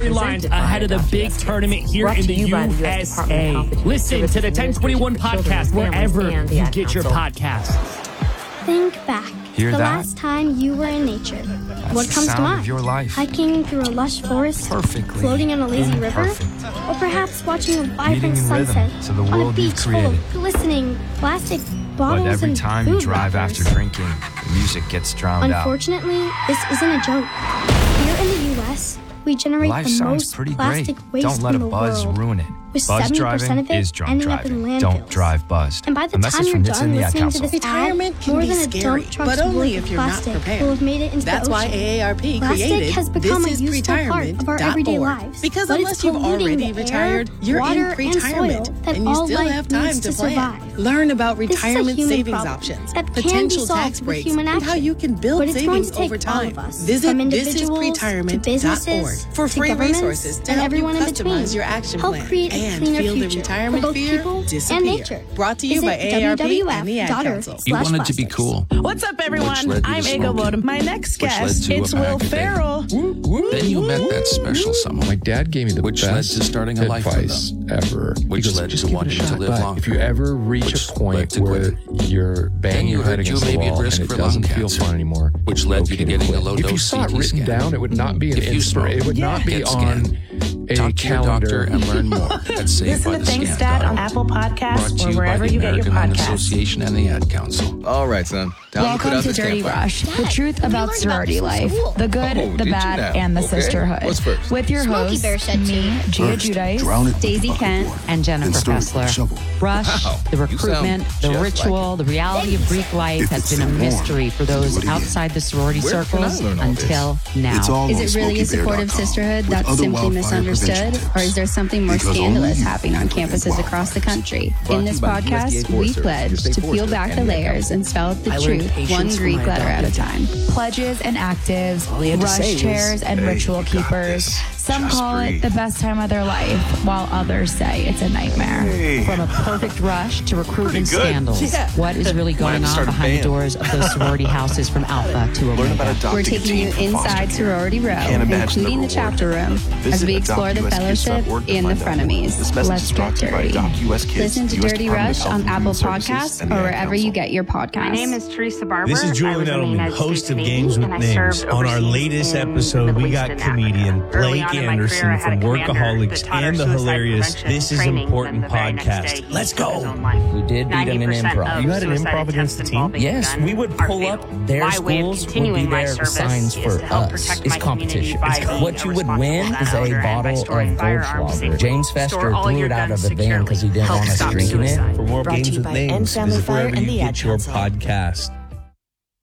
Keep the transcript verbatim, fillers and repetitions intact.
storylines ahead of the big tournament here in the U S A. Listen to the ten twenty-one podcast wherever you get your podcasts. Think back. Hear the that? last time you were in nature. That's what the comes to sound mind? of your life. Hiking through a lush forest, Perfectly floating on a lazy river, imperfect. or perhaps watching a Meeting vibrant in sunset rhythm to the on a world you've beach full of created. glistening plastic bottles But every and time food you drive wrappers. after drinking, the music gets drowned out. Unfortunately, this isn't a joke. Here in the U S, we generate Life the sounds most pretty plastic great. waste Don't let in a the buzz world, ruin it. with Buzz seventy percent driving of it is drunk ending up in driving. landfills. Don't drive buzzed. And by the a time message you're from done Nixon, the Ad listening to Council. this Retirement ad, can more be than a scary, dump truck's but only worth if of you're not plastic prepared. will have made it into That's the why ocean. A A R P Plastic created has become This a is useful part Pretirement of our dot everyday org. lives. Because but unless it's you've polluting already the retired, air, you're water, in pretirement, and soil that and you all still life have time needs to to plan. survive. Learn about This is a retirement human savings problem options, that can be potential solved tax with breaks, human and how action. you can build But it's going savings to take over all time. of us, Visit from this is individuals pretirement to dot businesses org for to free governments resources to and help you everyone in between. customize your action Help plan create a and cleaner feel the future retirement for both fear people disappear. and nature. Brought to you by Visit A A R P W W F and the Ad dot org Council. You slash wanted to be plastics. cool. What's up, everyone? Which led you I'm to Ego smoking. Bodum. My next Which led guest, to a it's Will pack a day. Ferrell. Then you met that special someone. My dad gave me the Which best led to starting a life with advice ever. Which He goes, led "Just to give it a wanting to shot." live But longer. if you ever reach Which a point led to where quitting. you're Then banging you your head heard you against may the be at wall and risk it for doesn't lung feel cancer, fun anymore, which led it's you to okay getting a quit. low-dose If you saw it C T written scan. down, it would not be an If you inspiration. It smoke, would not be get on scanned. a Talk to your doctor calendar. and learn more at Saved Listen by to the Thanks Scan Dad dot on org. Apple Brought Podcasts to or you by wherever the you get your American Lung podcasts. Association and the Ad Council. All right, son. Time to put Welcome out to this Dirty campfire. Rush, the truth about sorority life, the good, Oh, the did you bad, now? and the Okay. sisterhood. What's first? With your Smokey hosts, Bear said me, Gia First, Judice, drown it with Daisy a bucket Kent, of water. and Jennifer Then stir it with a Fessler. shovel. Rush, Wow, the you recruitment, sound the just ritual, like the reality of Greek life If has it's been a so warm, mystery for do those it again. outside the sorority Where can I circles learn all this? until now. It's all Is on it really a smokey bear dot com supportive sisterhood with that's other simply wildfire misunderstood, prevention or is there something more Because scandalous only happening on you can campuses prevent across the country? Brought In to this you by U S D A podcast, Forest we Service, pledge your state to peel forester, back the and the layers council. and spell out the I learned truth patience one from Greek my letter at a adopted time. Pledges and actives, All he had to say rush was, chairs, and "Hey, ritual you got keepers. this. Some Just call it breathe." the best time of their life, while others say it's a nightmare. Hey. From a perfect rush to recruitment Pretty good. scandals, Yeah. what is really going on start a behind the band. doors of those sorority houses from Alpha to Learn about Omega? adopting We're a taking teen you from foster inside care. sorority row, Can't imagine the including the, reward. chapter room, as Visit we explore the adopt U S kids dot fellowship org to and the find out more. frenemies. This message Let's is get brought to you by dirty. Adopt U S Kids, Listen to U S Dirty Department Rush of Health on and Apple Human Services, Podcasts and the or Ad wherever you Council. get your podcasts. My name is Teresa Barber. This is I Julian was in the Edelman, United host States of Navy, Games with and I Names. served On our overseas latest in episode, the we Middle got East and comedian Africa. Early Blake on in my Anderson career, I had from a commander Workaholics that taught and our the suicide hilarious prevention This Is training, Important and the very next podcast. day, Let's he took his go. own life. We did beat them in ninety percent improv. of You had an suicide improv attempts against the team? involving Yes, guns we would are pull fatal. up their My way of schools would continuing be my there service signs is for to help us. protect It's my community competition. by It's being what a you would responsible win gun is a owner and by bottle storing of firearms Goldschlager. safely. James Store Fester all threw your it out guns of the van because he securely. didn't Help want us stop drinking it. suicide. For more Brought to Games you with by Names, End Family visit Fire wherever and you the Ad get your Council. podcast.